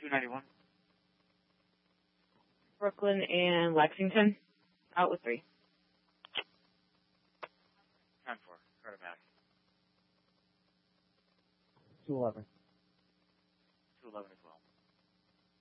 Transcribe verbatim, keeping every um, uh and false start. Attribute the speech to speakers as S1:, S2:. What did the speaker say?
S1: two ninety-one.
S2: Brooklyn and Lexington. Out with three.
S1: ten four. Carter Mack.
S3: two eleven.
S1: two eleven as well.